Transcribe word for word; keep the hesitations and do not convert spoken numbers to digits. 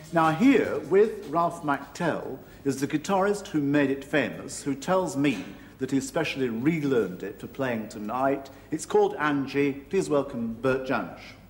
Now here, with Ralph McTell, is the guitarist who made it famous, who tells me that he especially relearned it for playing tonight. It's called Angie. Please welcome Bert Jansch.